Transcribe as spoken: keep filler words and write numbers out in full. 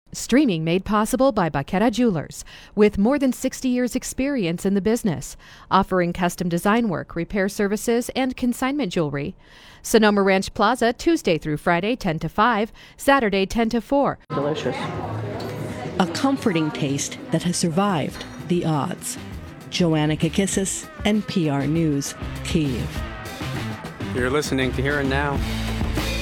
Streaming made possible by Baqueta Jewelers, with more than sixty years experience in the business, offering custom design work, repair services, and consignment jewelry. Sonoma Ranch Plaza, Tuesday through Friday, ten to five, Saturday, ten to four. Delicious. A comforting taste that has survived the odds. Joanna Kakissis, N P R News, Kyiv. You're listening to Here and Now.